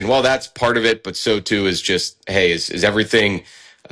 well, that's part of it, but so too is just, hey, is everything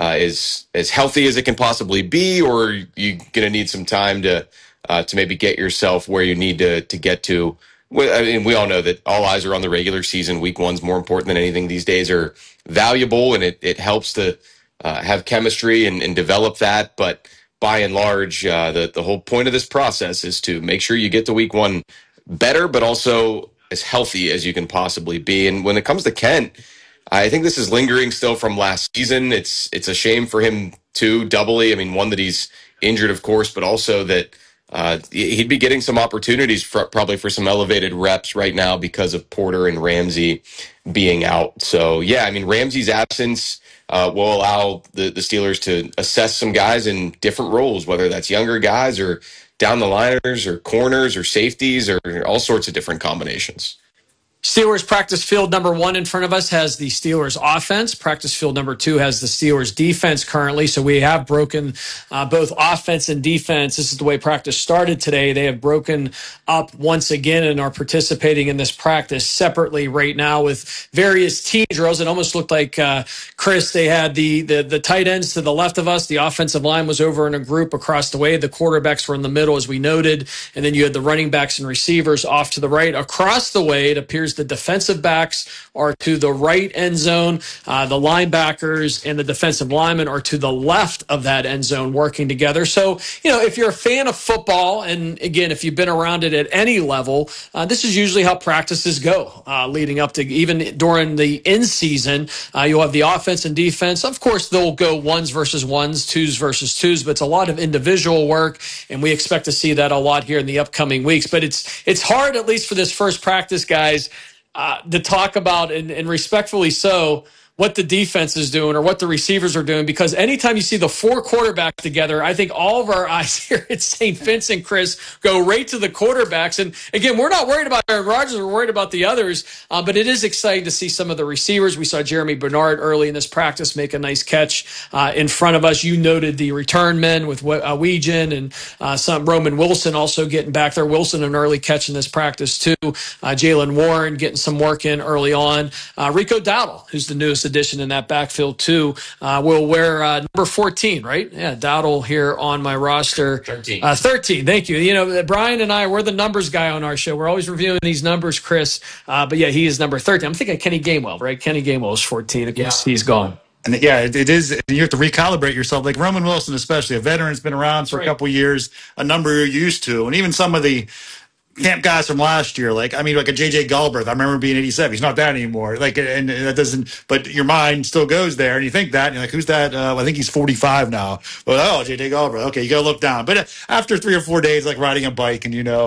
as healthy as it can possibly be, or are you going to need some time to maybe get yourself where you need to get to? I mean, we all know that all eyes are on the regular season. Week one's more important than anything these days, are valuable, and it helps to have chemistry and develop that. But by and large, the whole point of this process is to make sure you get to week one better, but also as healthy as you can possibly be. And when it comes to Kent, I think this is lingering still from last season. It's a shame for him too, doubly. I mean, one, that he's injured, of course, but also that he'd be getting some opportunities probably for some elevated reps right now because of Porter and Ramsey being out. So, yeah, I mean, Ramsey's absence will allow the Steelers to assess some guys in different roles, whether that's younger guys or down the liners or corners or safeties or all sorts of different combinations. Steelers practice field number 1 in front of us has the Steelers offense. Practice field number 2 has the Steelers defense currently. So we have broken both offense and defense. This is the way practice started today. They have broken up once again and are participating in this practice separately right now with various team drills. It almost looked like, Chris, they had the tight ends to the left of us. The offensive line was over in a group across the way. The quarterbacks were in the middle, as we noted. And then you had the running backs and receivers off to the right. Across the way, it appears the defensive backs are to the right end zone. The linebackers and the defensive linemen are to the left of that end zone working together. So, if you're a fan of football, and again, if you've been around it at any level, this is usually how practices go leading up to even during the in-season. You'll have the offense and defense. Of course, they'll go ones versus ones, twos versus twos, but it's a lot of individual work, and we expect to see that a lot here in the upcoming weeks. But it's hard, at least for this first practice, guys, to talk about, and respectfully so, what the defense is doing or what the receivers are doing, because anytime you see the 4 quarterbacks together, I think all of our eyes here at St. Vincent, Chris, go right to the quarterbacks. And again, we're not worried about Aaron Rodgers, we're worried about the others, but it is exciting to see some of the receivers. We saw Jeremy Bernard early in this practice make a nice catch in front of us. You noted the return men with Weegan and some Roman Wilson also getting back there. Wilson, an early catch in this practice too. Jaylen Warren getting some work in early on. Rico Dowdle, who's the newest addition in that backfield too, will wear number 14, right? Yeah, Dowdle here on my roster. 13. 13, thank you. Brian and I, we're the numbers guy on our show. We're always reviewing these numbers, Chris. But yeah, he is number 13. I'm thinking Kenny Gainwell, right? Kenny Gainwell is 14. Of course, he's gone. And yeah, it is. You have to recalibrate yourself. Like Roman Wilson, especially a veteran's been around for a couple years, a number you're used to, and even some of the camp guys from last year, like a JJ Galbraith. I remember being 87. He's not that anymore. And that doesn't. But your mind still goes there, and you think that, and you're like, who's that? I think he's 45 now. But JJ Galbraith. Okay, you got to look down. But after 3 or 4 days, like riding a bike, and you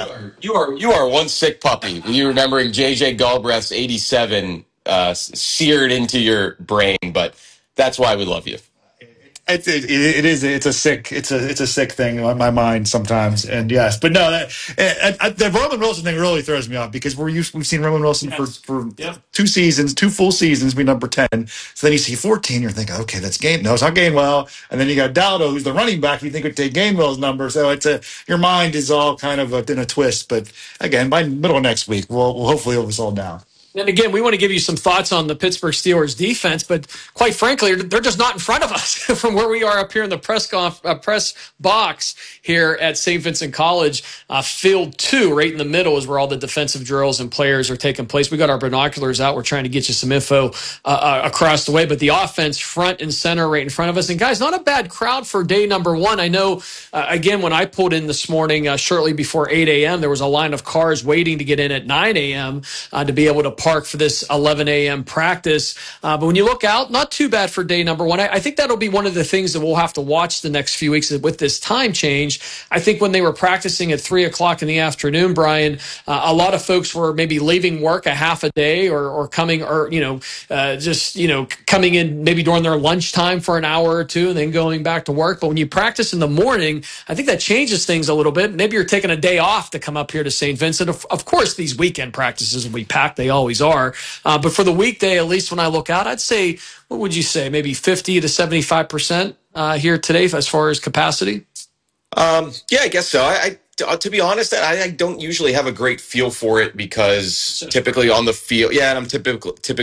are one sick puppy. You remembering JJ Galbraith's 87 seared into your brain, but that's why we love you. It is. It's a sick thing on my mind sometimes. And yes, but no, the Roman Wilson thing really throws me off because we've seen Roman Wilson for 2 seasons, 2 full seasons, be number 10. So then you see 14, you're thinking, okay, that's No, it's not Gainwell. And then you got Dowdle, who's the running back. You think would take Gainwell's number. So your mind is all kind of in a twist. But again, by middle of next week, we'll hopefully it was all down. And again, we want to give you some thoughts on the Pittsburgh Steelers defense, but quite frankly, they're just not in front of us from where we are up here in the press box here at St. Vincent College. Field 2, right in the middle, is where all the defensive drills and players are taking place. We got our binoculars out. We're trying to get you some info across the way, but the offense front and center right in front of us. And guys, not a bad crowd for day number 1. I know, again, when I pulled in this morning, shortly before 8 a.m., there was a line of cars waiting to get in at 9 a.m. To be able to park for this 11 a.m. practice. But when you look out, not too bad for day number 1. I think that'll be one of the things that we'll have to watch the next few weeks with this time change. I think when they were practicing at 3 o'clock in the afternoon, Brian, a lot of folks were maybe leaving work a half a day or coming, or, coming in maybe during their lunchtime for an hour or two and then going back to work. But when you practice in the morning, I think that changes things a little bit. Maybe you're taking a day off to come up here to St. Vincent. Of course, these weekend practices will be packed. They always are. But for the weekday, at least when I look out, I'd say, what would you say, maybe 50 to 75% here today as far as capacity? Yeah, I guess so. To be honest, I don't usually have a great feel for it because typically on the field, and I'm typically